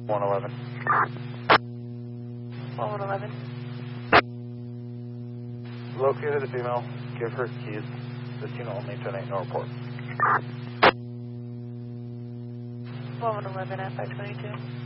111. 111. Located the female. Give her keys. 15 only, 10-8, no report. 111 at 522.